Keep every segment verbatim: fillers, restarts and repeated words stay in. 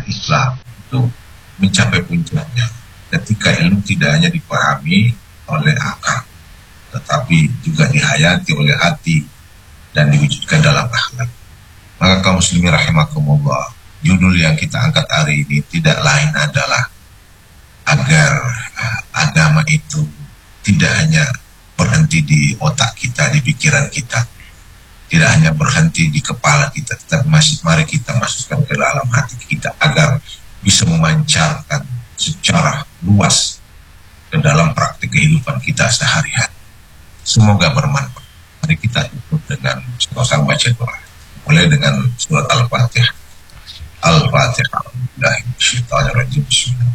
Islam itu mencapai puncaknya ketika ilmu tidak hanya dipahami oleh akal, tetapi juga dihayati oleh hati dan diwujudkan dalam akhlak. Maka kaum muslimin rahimakumullah, judul yang kita angkat hari ini tidak lain adalah agar uh, agama itu tidak hanya berhenti di otak kita, di pikiran kita, tidak hanya berhenti di kepala kita, tetapi masih mari kita masukkan ke dalam hati kita agar bisa memancarkan secara luas ke dalam praktik kehidupan kita sehari-hari. Semoga bermanfaat. Mari kita tutup dengan sama-sama baca doa. Mulai dengan surat Al-Fatihah. Al-Fatihah. Bismillahirrahmanirrahim.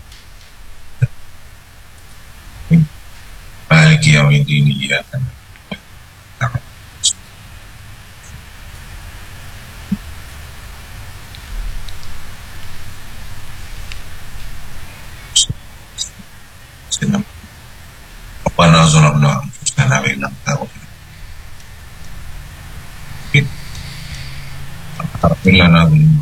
Maliki yaumiddin, iyyaka na'budu. Rabbana zalamna anfusana wa illam taghfir lana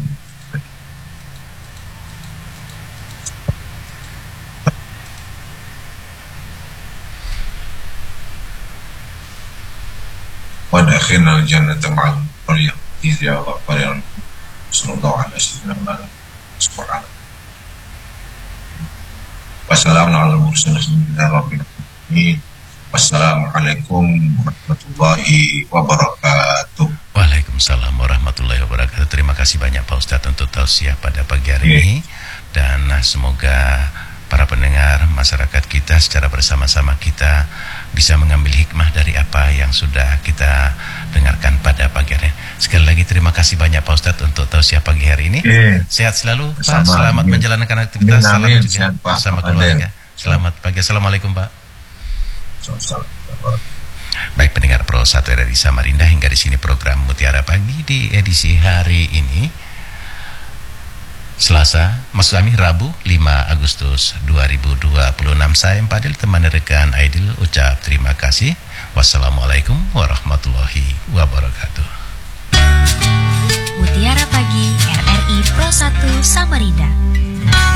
wa adkhilna al-jannata ma'al muttaqin ya rabbal alamin. Sallallahu alaihi wasallam. Subhanallah. Wassalamualaikum warahmatullahi wabarakatuh. Waalaikumsalam warahmatullahi wabarakatuh. Terima kasih banyak Pak Ustadz untuk tausiah pada pagi hari ini. Dan semoga para pendengar, masyarakat kita secara bersama-sama kita bisa mengambil hikmah dari apa yang sudah kita dengarkan pada pagi hari ini. Sekali lagi terima kasih banyak Pak Ustadz untuk tausiah pagi hari ini. Oke. Sehat selalu Pak, selamat amin. Menjalankan aktivitas. Amin, salam juga sehat, Pak, bersama keluarga. Selamat pagi, assalamualaikum Pak. Baik pendengar Pro satu R R I Samarinda, hingga di sini program Mutiara Pagi di edisi hari ini Selasa, maksud kami Rabu lima Agustus dua ribu dua puluh enam. Saya Padil teman rekan Aidil ucap terima kasih. Wassalamualaikum warahmatullahi wabarakatuh. Mutiara Pagi R R I Pro satu Samarinda.